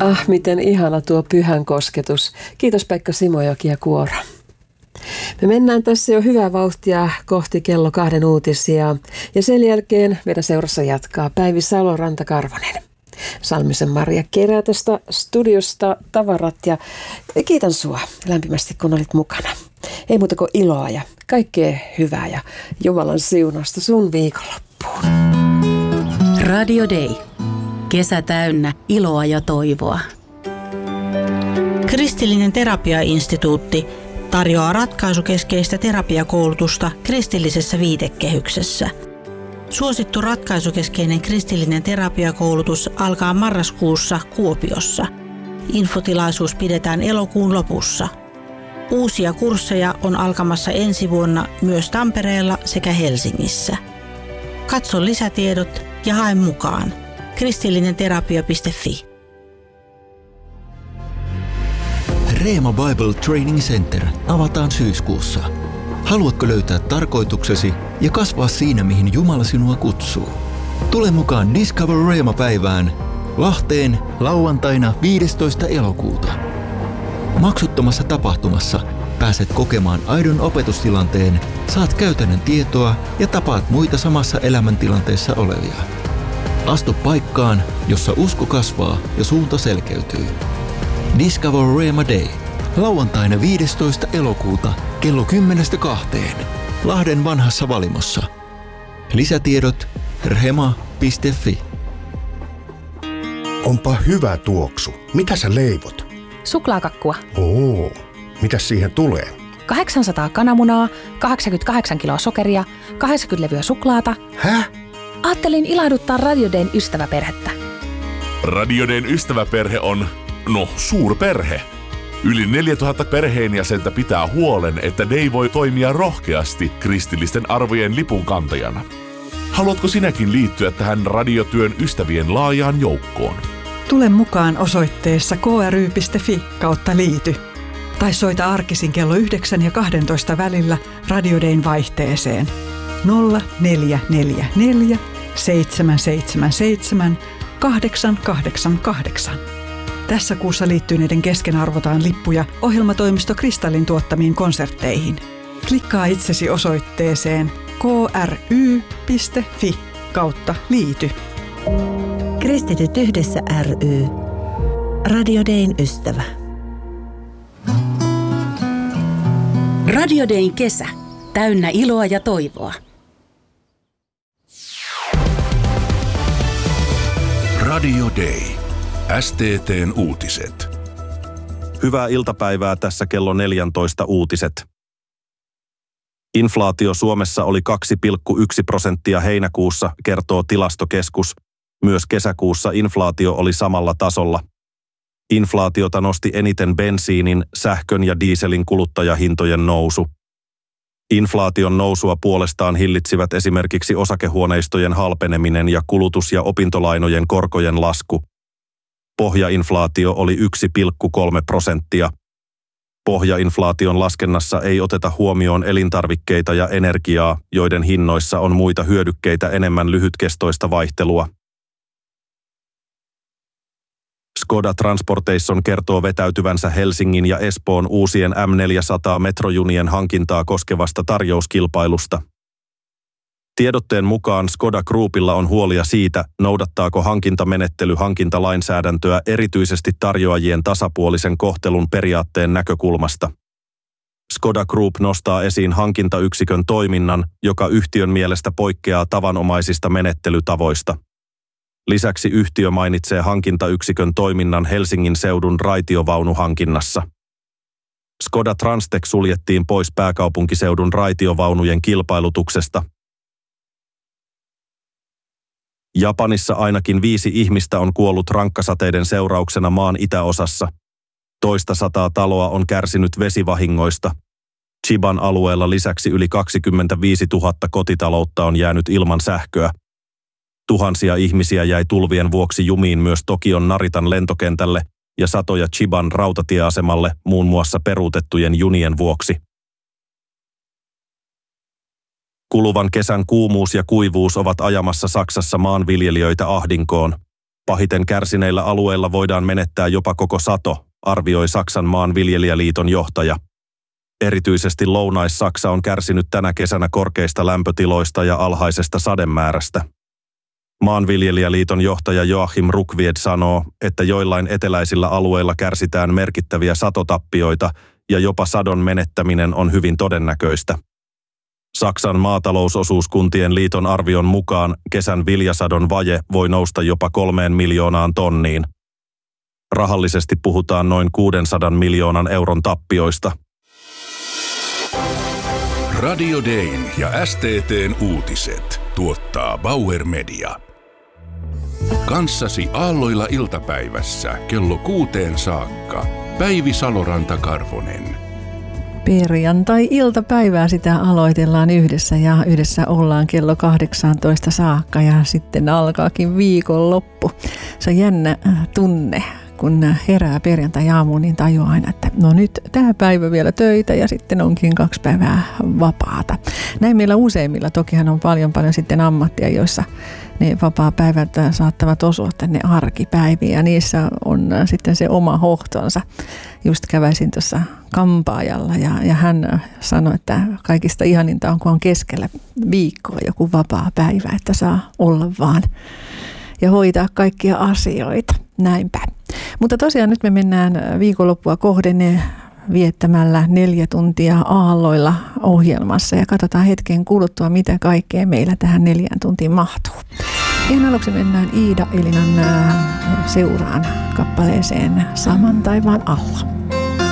Miten ihana tuo pyhän kosketus. Kiitos Pekka Simojoki ja kuoro. Me mennään tässä jo hyvää vauhtia kohti kello 2 uutisia ja sen jälkeen meidän seurassa jatkaa Päivi Salo-Rantakarvonen. Salmisen Maria kerää tästä studiosta tavarat ja kiitän sua lämpimästi, kun olit mukana. Ei muuta kuin iloa ja kaikkea hyvää ja Jumalan siunausta sun viikonloppuun. Radio Day. Kesä täynnä iloa ja toivoa. Kristillinen terapiainstituutti tarjoaa ratkaisukeskeistä terapiakoulutusta kristillisessä viitekehyksessä. Suosittu ratkaisukeskeinen kristillinen terapiakoulutus alkaa marraskuussa Kuopiossa. Infotilaisuus pidetään elokuun lopussa. Uusia kursseja on alkamassa ensi vuonna myös Tampereella sekä Helsingissä. Katso lisätiedot ja hae mukaan. kristillinenterapia.fi. Reema Bible Training Center avataan syyskuussa. Haluatko löytää tarkoituksesi ja kasvaa siinä, mihin Jumala sinua kutsuu? Tule mukaan Discover Reema-päivään Lahteen lauantaina 15. elokuuta. Maksuttomassa tapahtumassa pääset kokemaan aidon opetustilanteen, saat käytännön tietoa ja tapaat muita samassa elämäntilanteessa olevia. Astu paikkaan, jossa usko kasvaa ja suunta selkeytyy. Discover Reema Day. Lauantaina 15. elokuuta kello 10-2. Lahden vanhassa Valimossa. Lisätiedot rema.fi. Onpa hyvä tuoksu. Mitä sä leivot? Suklaakakkua. Oo, mitäs siihen tulee? 800 kananmunaa, 88 kiloa sokeria, 80 levyä suklaata. Häh? Ajattelin ilahduttaa Radio Dayn ystäväperhettä. Radio Dayn ystäväperhe on, suurperhe. Yli 4000 perheenjäsentä pitää huolen, että Day voi toimia rohkeasti kristillisten arvojen lipunkantajana. Haluatko sinäkin liittyä tähän radiotyön ystävien laajaan joukkoon? Tule mukaan osoitteessa kry.fi/liity. Tai soita arkisin kello 9 ja 12 välillä Radio Dayn vaihteeseen 0444 777 888. Tässä kuussa liittyneiden kesken arvotaan lippuja ohjelmatoimisto Kristallin tuottamiin konsertteihin. Klikkaa itsesi osoitteeseen kry.fi/liity. Kristityt yhdessä ry. Radio Dayn ystävä. Radio Dayn kesä. Täynnä iloa ja toivoa. Radio Day. STT:n uutiset. Hyvää iltapäivää, tässä kello 14 uutiset. Inflaatio Suomessa oli 2,1% heinäkuussa, kertoo Tilastokeskus. Myös kesäkuussa inflaatio oli samalla tasolla. Inflaatiota nosti eniten bensiinin, sähkön ja dieselin kuluttajahintojen nousu. Inflaation nousua puolestaan hillitsivät esimerkiksi osakehuoneistojen halpeneminen ja kulutus- ja opintolainojen korkojen lasku. Pohjainflaatio oli 1,3%. Pohjainflaation laskennassa ei oteta huomioon elintarvikkeita ja energiaa, joiden hinnoissa on muita hyödykkeitä enemmän lyhytkestoista vaihtelua. Skoda Transportation kertoo vetäytyvänsä Helsingin ja Espoon uusien M400 metrojunien hankintaa koskevasta tarjouskilpailusta. Tiedotteen mukaan Skoda Groupilla on huolia siitä, noudattaako hankintamenettely hankintalainsäädäntöä erityisesti tarjoajien tasapuolisen kohtelun periaatteen näkökulmasta. Skoda Group nostaa esiin hankintayksikön toiminnan, joka yhtiön mielestä poikkeaa tavanomaisista menettelytavoista. Lisäksi yhtiö mainitsee hankintayksikön toiminnan Helsingin seudun raitiovaunuhankinnassa. Skoda Transtech suljettiin pois pääkaupunkiseudun raitiovaunujen kilpailutuksesta. Japanissa ainakin 5 ihmistä on kuollut rankkasateiden seurauksena maan itäosassa. Toista 100 taloa on kärsinyt vesivahingoista. Chiban alueella lisäksi yli 25 000 kotitaloutta on jäänyt ilman sähköä. Tuhansia ihmisiä jäi tulvien vuoksi jumiin myös Tokion Naritan lentokentälle ja satoja Chiban rautatieasemalle muun muassa peruutettujen junien vuoksi. Kuluvan kesän kuumuus ja kuivuus ovat ajamassa Saksassa maanviljelijöitä ahdinkoon. Pahiten kärsineillä alueilla voidaan menettää jopa koko sato, arvioi Saksan maanviljelijäliiton johtaja. Erityisesti Lounais-Saksa on kärsinyt tänä kesänä korkeista lämpötiloista ja alhaisesta sademäärästä. Maanviljelijäliiton johtaja Joachim Ruckwied sanoo, että joillain eteläisillä alueilla kärsitään merkittäviä satotappioita ja jopa sadon menettäminen on hyvin todennäköistä. Saksan maatalousosuuskuntien liiton arvion mukaan kesän viljasadon vaje voi nousta jopa 3 miljoonaan tonniin. Rahallisesti puhutaan noin 600 miljoonan euron tappioista. Radio Dayn ja STT:n uutiset tuottaa Bauer Media. Kanssasi aalloilla iltapäivässä kello 6 saakka. Päivi Saloranta-Karvonen. Perjantai-iltapäivää sitä aloitellaan yhdessä ja yhdessä ollaan kello 18 saakka ja sitten alkaakin viikonloppu. Se on jännä tunne, kun herää perjantai-aamuun, niin tajuaa aina, että no nyt tämä päivä vielä töitä ja sitten onkin 2 päivää vapaata. Näin meillä useimmilla, tokihan on paljon sitten ammattia, joissa ne vapaapäivät saattavat osua tänne arkipäiviin ja niissä on sitten se oma hohtonsa. Just käväisin tuossa kampaajalla ja hän sanoi, että kaikista ihaninta on, kun on keskellä viikkoa joku vapaa päivä, että saa olla vaan ja hoitaa kaikkia asioita. Näinpä. Mutta tosiaan nyt me mennään viikonloppua kohden viettämällä 4 tuntia aalloilla ohjelmassa ja katsotaan hetken kuluttua, mitä kaikkea meillä tähän 4 tuntiin mahtuu. Ihan aluksi mennään Iida Elinan seuraan kappaleeseen Saman taivaan alla.